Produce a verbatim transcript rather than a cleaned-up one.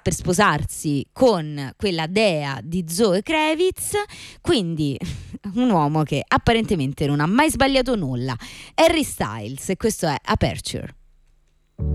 per sposarsi con quella dea di Zoe Kravitz, quindi un uomo che apparentemente non ha mai sbagliato nulla, Harry Styles, e questo è Aperture.